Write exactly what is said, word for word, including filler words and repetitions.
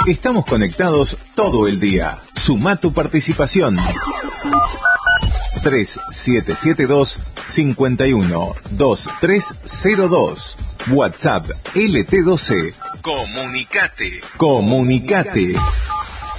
Estamos conectados todo el día. Suma tu participación. tres siete siete dos, cinco uno, dos tres cero dos. WhatsApp L T doce. Comunicate. Comunicate.